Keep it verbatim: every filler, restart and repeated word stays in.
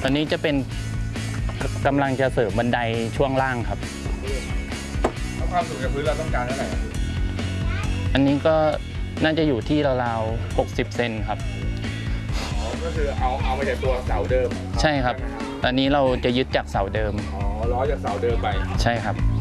ตอนนี้จะเป็นกำลังจะเสริมบันไดช่วงล่างครับแล้วความสูงจากพื้นเราต้องการเท่าไหร่ครับอันนี้ก็น่าจะอยู่ที่ราวๆหกสิบเซนครับอ๋อก็คือเอาเอามาจากตัวเสาเดิมใช่ครับตอนนี้เราจะยึดจากเสาเดิมอ๋อล้อจากเสาเดิมไปใช่ครับ